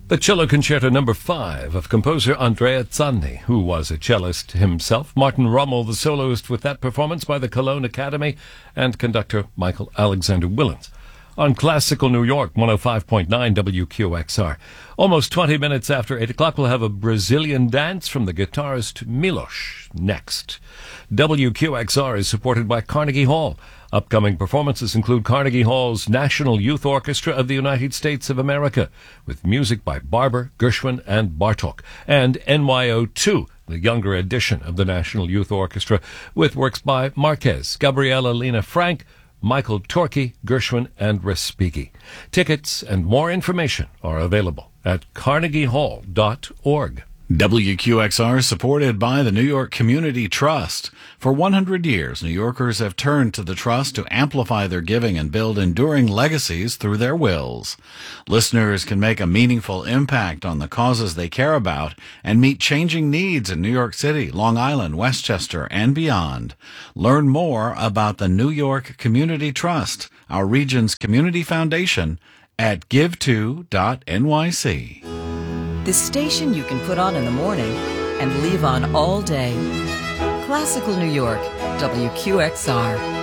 The Cello Concerto No. 5 of composer Andrea Zanni, who was a cellist himself. Martin Rommel, the soloist with that performance by the Cologne Academy, and conductor Michael Alexander Willens. On Classical New York, 105.9 WQXR. Almost 20 minutes after 8 o'clock, we'll have a Brazilian dance from the guitarist Milos next. WQXR is supported by Carnegie Hall. Upcoming performances include Carnegie Hall's National Youth Orchestra of the United States of America, with music by Barber, Gershwin, and Bartok, and NYO2, the younger edition of the National Youth Orchestra, with works by Marquez, Gabriela Lena Frank, Michael Torkey, Gershwin, and Respighi. Tickets and more information are available at carnegiehall.org. WQXR is supported by the New York Community Trust. For 100 years, New Yorkers have turned to the Trust to amplify their giving and build enduring legacies through their wills. Listeners can make a meaningful impact on the causes they care about and meet changing needs in New York City, Long Island, Westchester, and beyond. Learn more about the New York Community Trust, our region's community foundation, at give2.nyc. The station you can put on in the morning and leave on all day. Classical New York, WQXR.